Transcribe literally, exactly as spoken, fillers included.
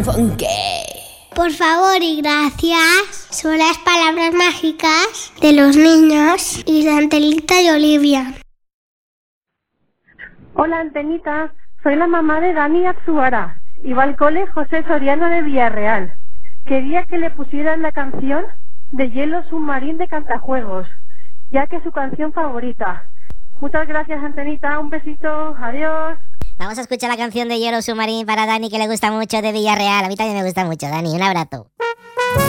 funky. Por favor y gracias son las palabras mágicas de los niños y de Antelita y Olivia. Hola Antenita, soy la mamá de Dani Atsuara y va al cole José Soriano de Villarreal. Quería que le pusieran la canción de Hielo Submarín de Cantajuegos, ya que es su canción favorita. Muchas gracias Antenita, un besito, adiós. Vamos a escuchar la canción de Hielo Submarín para Dani, que le gusta mucho, de Villarreal. A mí también me gusta mucho, Dani, un abrazo.